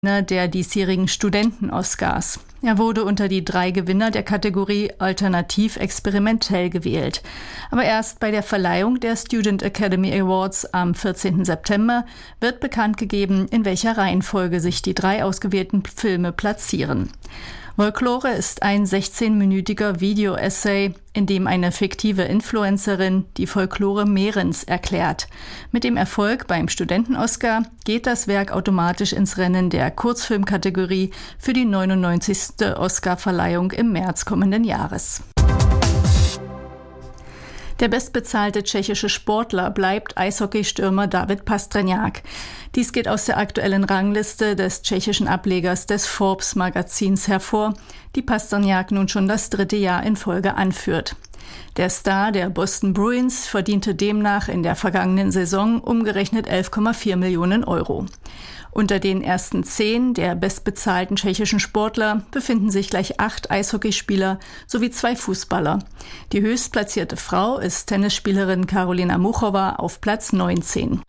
der diesjährigen Studenten-Oscars. Er wurde unter die 3 Gewinner der Kategorie Alternativ experimentell gewählt. Aber erst bei der Verleihung der Student Academy Awards am 14. September wird bekannt gegeben, in welcher Reihenfolge sich die 3 ausgewählten Filme platzieren. Folklore ist ein 16-minütiger Video-Essay, in dem eine fiktive Influencerin die Folklore Mährens erklärt. Mit dem Erfolg beim Studenten-Oscar geht das Werk automatisch ins Rennen der Kurzfilmkategorie für die 99. Oscar-Verleihung im März kommenden Jahres. Der bestbezahlte tschechische Sportler bleibt Eishockeystürmer David Pastrňák. Dies geht aus der aktuellen Rangliste des tschechischen Ablegers des Forbes-Magazins hervor, die Pastrňák nun schon das 3. Jahr in Folge anführt. Der Star der Boston Bruins verdiente demnach in der vergangenen Saison umgerechnet 11,4 Millionen Euro. Unter den ersten 10 der bestbezahlten tschechischen Sportler befinden sich gleich 8 Eishockeyspieler sowie 2 Fußballer. Die höchstplatzierte Frau ist Tennisspielerin Karolina Muchova auf Platz 19.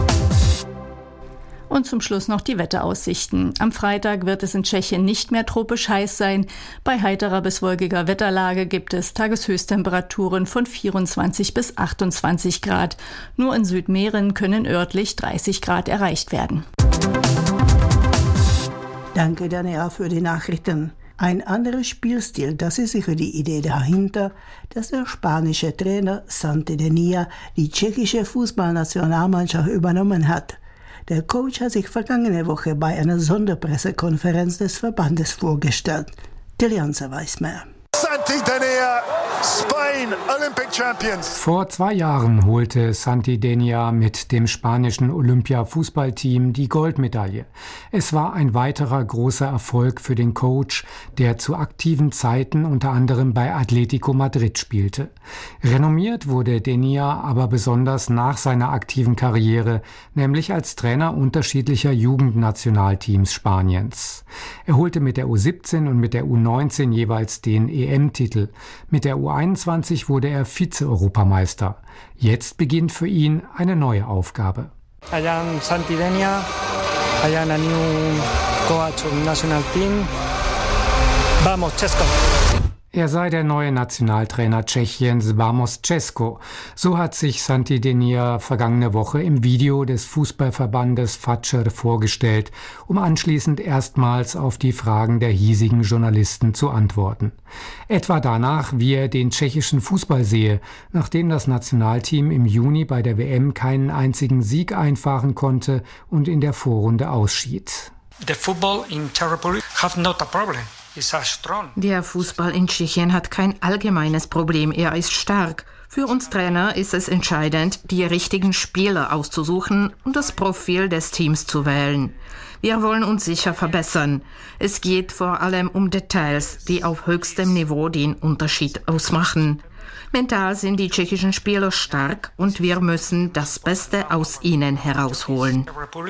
Und zum Schluss noch die Wetteraussichten. Am Freitag wird es in Tschechien nicht mehr tropisch heiß sein. Bei heiterer bis wolkiger Wetterlage gibt es Tageshöchsttemperaturen von 24 bis 28 Grad. Nur in Südmähren können örtlich 30 Grad erreicht werden. Danke, Daniela, für die Nachrichten. Ein anderer Spielstil, das ist sicher die Idee dahinter, dass der spanische Trainer Santi Denia die tschechische Fußballnationalmannschaft übernommen hat. Der Coach hat sich vergangene Woche bei einer Sonderpressekonferenz des Verbandes vorgestellt. Tilianza weiß mehr. Santi Denia, Spain, Olympic Champions. Vor 2 Jahren holte Santi Denia mit dem spanischen Olympia-Fußballteam die Goldmedaille. Es war ein weiterer großer Erfolg für den Coach, der zu aktiven Zeiten unter anderem bei Atletico Madrid spielte. Renommiert wurde Denia aber besonders nach seiner aktiven Karriere, nämlich als Trainer unterschiedlicher Jugendnationalteams Spaniens. Er holte mit der U17 und mit der U19 jeweils den EM-Titel. Mit der U21 wurde er Vize-Europameister. Jetzt beginnt für ihn eine neue Aufgabe. I am Santi Denia. I am a new coach of national team. Vamos, Česko! Er sei der neue Nationaltrainer Tschechiens Vamos Česko. So hat sich Santi Denia vergangene Woche im Video des Fußballverbandes FACER vorgestellt, um anschließend erstmals auf die Fragen der hiesigen Journalisten zu antworten. Etwa danach, wie er den tschechischen Fußball sehe, nachdem das Nationalteam im Juni bei der WM keinen einzigen Sieg einfahren konnte und in der Vorrunde ausschied. The football in Czech Republic have not a problem. Der Fußball in Tschechien hat kein allgemeines Problem, er ist stark. Für uns Trainer ist es entscheidend, die richtigen Spieler auszusuchen und das Profil des Teams zu wählen. Wir wollen uns sicher verbessern. Es geht vor allem um Details, die auf höchstem Niveau den Unterschied ausmachen. Mental sind die tschechischen Spieler stark und wir müssen das Beste aus ihnen herausholen.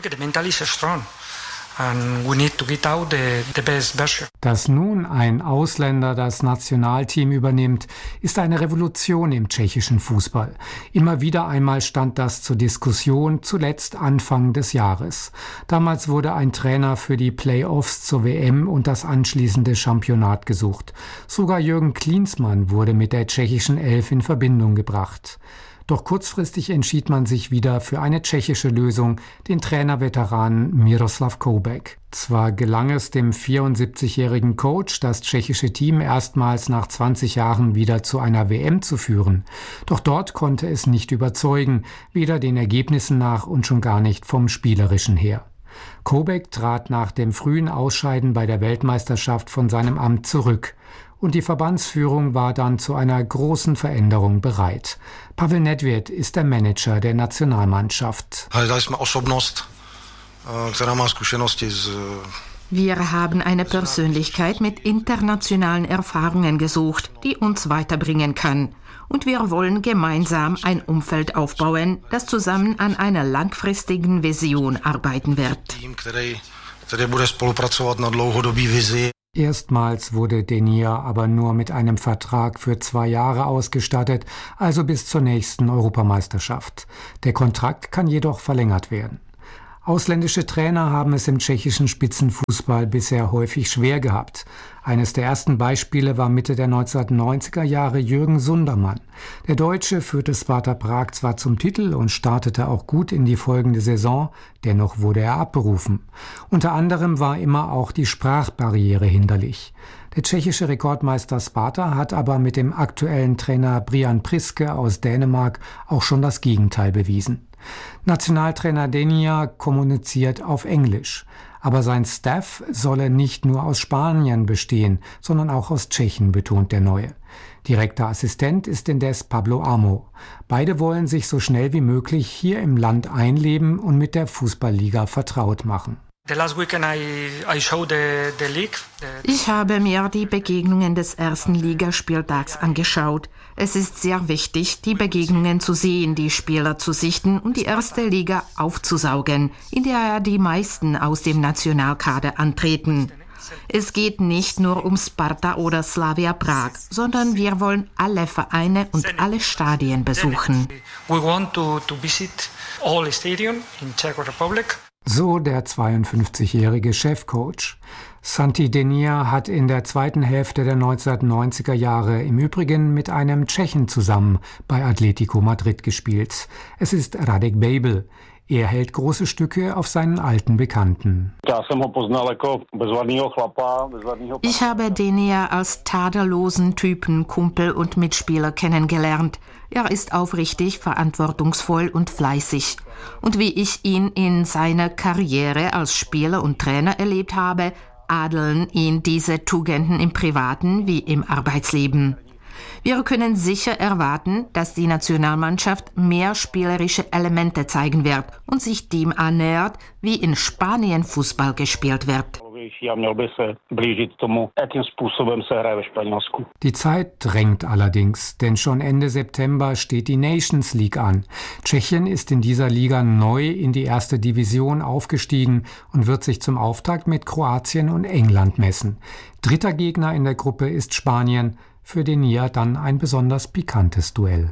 And we need to get out the best version. Dass nun ein Ausländer das Nationalteam übernimmt, ist eine Revolution im tschechischen Fußball. Immer wieder einmal stand das zur Diskussion, zuletzt Anfang des Jahres. Damals wurde ein Trainer für die Playoffs zur WM und das anschließende Championat gesucht. Sogar Jürgen Klinsmann wurde mit der tschechischen Elf in Verbindung gebracht. Doch kurzfristig entschied man sich wieder für eine tschechische Lösung, den Trainerveteran Miroslav Koubek. Zwar gelang es dem 74-jährigen Coach, das tschechische Team erstmals nach 20 Jahren wieder zu einer WM zu führen. Doch dort konnte es nicht überzeugen, weder den Ergebnissen nach und schon gar nicht vom Spielerischen her. Koubek trat nach dem frühen Ausscheiden bei der Weltmeisterschaft von seinem Amt zurück. Und die Verbandsführung war dann zu einer großen Veränderung bereit. Pavel Nedvěd ist der Manager der Nationalmannschaft. Wir haben eine Persönlichkeit mit internationalen Erfahrungen gesucht, die uns weiterbringen kann. Und wir wollen gemeinsam ein Umfeld aufbauen, das zusammen an einer langfristigen Vision arbeiten wird. Erstmals wurde Denia aber nur mit einem Vertrag für 2 Jahre ausgestattet, also bis zur nächsten Europameisterschaft. Der Kontrakt kann jedoch verlängert werden. Ausländische Trainer haben es im tschechischen Spitzenfußball bisher häufig schwer gehabt. Eines der ersten Beispiele war Mitte der 1990er Jahre Jürgen Sundermann. Der Deutsche führte Sparta Prag zwar zum Titel und startete auch gut in die folgende Saison, dennoch wurde er abberufen. Unter anderem war immer auch die Sprachbarriere hinderlich. Der tschechische Rekordmeister Sparta hat aber mit dem aktuellen Trainer Brian Priske aus Dänemark auch schon das Gegenteil bewiesen. Nationaltrainer Denija kommuniziert auf Englisch. Aber sein Staff solle nicht nur aus Spaniern bestehen, sondern auch aus Tschechen, betont der Neue. Direkter Assistent ist indes Pablo Amo. Beide wollen sich so schnell wie möglich hier im Land einleben und mit der Fußballliga vertraut machen. Ich habe mir die Begegnungen des ersten Ligaspieltags angeschaut. Es ist sehr wichtig, die Begegnungen zu sehen, die Spieler zu sichten und die erste Liga aufzusaugen, in der die meisten aus dem Nationalkader antreten. Es geht nicht nur um Sparta oder Slavia Prag, sondern wir wollen alle Vereine und alle Stadien besuchen. So der 52-jährige Chefcoach. Santi Denija hat in der zweiten Hälfte der 1990er Jahre im Übrigen mit einem Tschechen zusammen bei Atletico Madrid gespielt. Es ist Radek Babel. Er hält große Stücke auf seinen alten Bekannten. Ich habe Denija als tadellosen Typen, Kumpel und Mitspieler kennengelernt. Er ist aufrichtig, verantwortungsvoll und fleißig. Und wie ich ihn in seiner Karriere als Spieler und Trainer erlebt habe, adeln ihn diese Tugenden im privaten wie im Arbeitsleben. Wir können sicher erwarten, dass die Nationalmannschaft mehr spielerische Elemente zeigen wird und sich dem annähert, wie in Spanien Fußball gespielt wird. Die Zeit drängt allerdings, denn schon Ende September steht die Nations League an. Tschechien ist in dieser Liga neu in die erste Division aufgestiegen und wird sich zum Auftakt mit Kroatien und England messen. Dritter Gegner in der Gruppe ist Spanien, für Denija dann ein besonders pikantes Duell.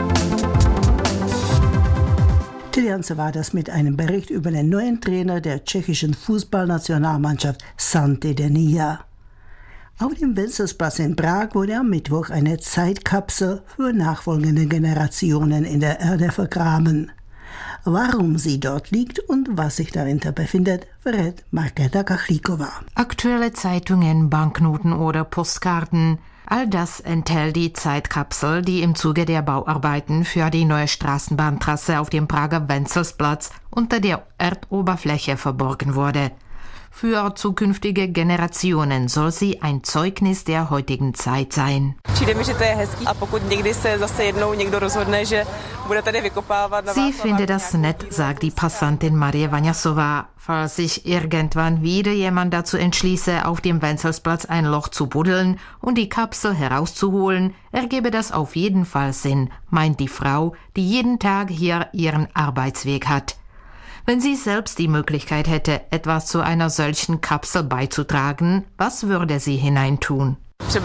Tiliance war das mit einem Bericht über den neuen Trainer der tschechischen Fußballnationalmannschaft Santi Denija. Auf dem Wenzelsplatz in Prag wurde am Mittwoch eine Zeitkapsel für nachfolgende Generationen in der Erde vergraben. Warum sie dort liegt und was sich dahinter befindet, verrät Markéta Kachlíková. Aktuelle Zeitungen, Banknoten oder Postkarten, all das enthält die Zeitkapsel, die im Zuge der Bauarbeiten für die neue Straßenbahntrasse auf dem Prager Wenzelsplatz unter der Erdoberfläche verborgen wurde. Für zukünftige Generationen soll sie ein Zeugnis der heutigen Zeit sein. Sie findet das nett, sagt die Passantin Marie Vanjasová. Falls sich irgendwann wieder jemand dazu entschließe, auf dem Wenzelsplatz ein Loch zu buddeln und die Kapsel herauszuholen, ergebe das auf jeden Fall Sinn, meint die Frau, die jeden Tag hier ihren Arbeitsweg hat. Wenn sie selbst die Möglichkeit hätte, etwas zu einer solchen Kapsel beizutragen, was würde sie hineintun?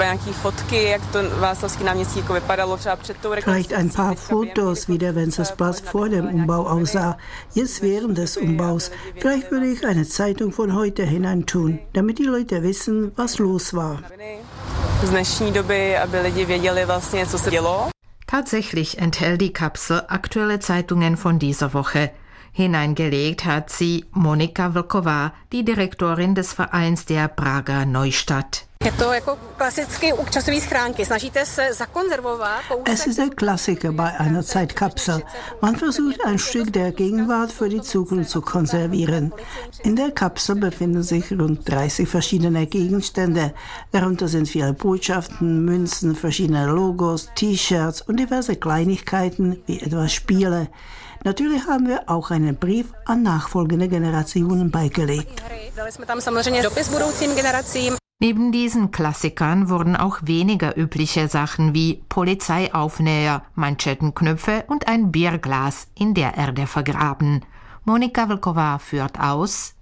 Vielleicht ein paar Fotos, wie der Wenzelsplatz vor dem Umbau aussah, jetzt während des Umbaus. Vielleicht würde ich eine Zeitung von heute hineintun, damit die Leute wissen, was los war. Tatsächlich enthält die Kapsel aktuelle Zeitungen von dieser Woche. Hineingelegt hat sie Monika Vlková, die Direktorin des Vereins der Prager Neustadt. Es ist ein Klassiker bei einer Zeitkapsel. Man versucht, ein Stück der Gegenwart für die Zukunft zu konservieren. In der Kapsel befinden sich rund 30 verschiedene Gegenstände. Darunter sind viele Botschaften, Münzen, verschiedene Logos, T-Shirts und diverse Kleinigkeiten wie etwa Spiele. Natürlich haben wir auch einen Brief an nachfolgende Generationen beigelegt. Neben diesen Klassikern wurden auch weniger übliche Sachen wie Polizeiaufnäher, Manschettenknöpfe und ein Bierglas in der Erde vergraben. Monika Vlková führt aus.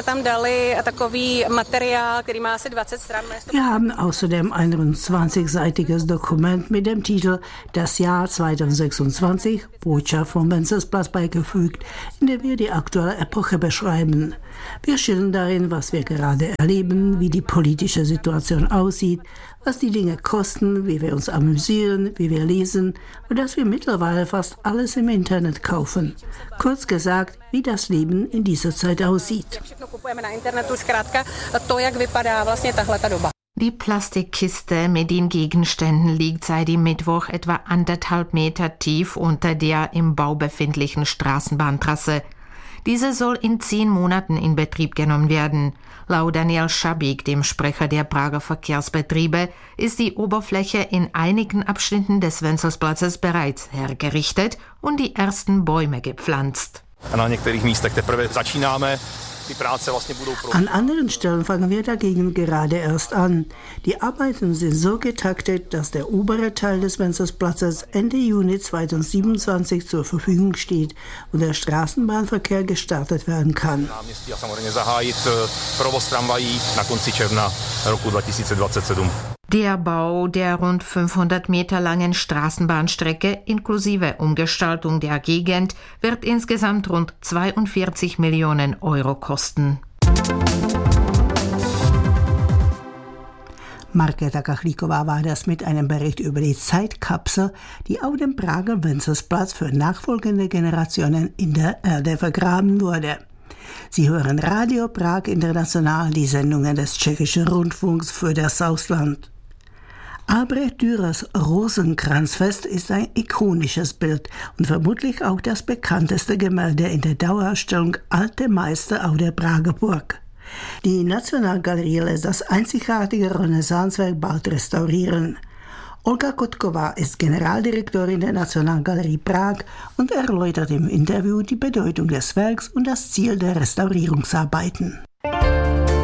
Wir haben außerdem ein 20-seitiges Dokument mit dem Titel Das Jahr 2026, Botschaft vom Wenzelsplatz beigefügt, in der wir die aktuelle Epoche beschreiben. Wir schildern darin, was wir gerade erleben, wie die politische Situation aussieht, was die Dinge kosten, wie wir uns amüsieren, wie wir lesen und dass wir mittlerweile fast alles im Internet kaufen. Kurz gesagt, wie das Leben in dieser Zeit aussieht. Die Plastikkiste mit den Gegenständen liegt seit dem Mittwoch etwa 1,5 Meter tief unter der im Bau befindlichen Straßenbahntrasse. Diese soll in 10 Monaten in Betrieb genommen werden. Laut Daniel Schabik, dem Sprecher der Prager Verkehrsbetriebe, ist die Oberfläche in einigen Abschnitten des Wencelsplatzes bereits hergerichtet und die ersten Bäume gepflanzt. An anderen Stellen fangen wir dagegen gerade erst an. Die Arbeiten sind so getaktet, dass der obere Teil des Wencelsplatzes Ende Juni 2027 zur Verfügung steht und der Straßenbahnverkehr gestartet werden kann. Der Bau der rund 500 Meter langen Straßenbahnstrecke inklusive Umgestaltung der Gegend wird insgesamt rund 42 Millionen Euro kosten. Markéta Kachlíková war das mit einem Bericht über die Zeitkapsel, die auf dem Prager Wenzelsplatz für nachfolgende Generationen in der Erde vergraben wurde. Sie hören Radio Prag International, die Sendungen des tschechischen Rundfunks für das Ausland. Albrecht Dürers Rosenkranzfest ist ein ikonisches Bild und vermutlich auch das bekannteste Gemälde in der Dauerausstellung Alte Meister auf der Prager Burg. Die Nationalgalerie lässt das einzigartige Renaissancewerk bald restaurieren. Olga Kotková ist Generaldirektorin der Nationalgalerie Prag und erläutert im Interview die Bedeutung des Werks und das Ziel der Restaurierungsarbeiten.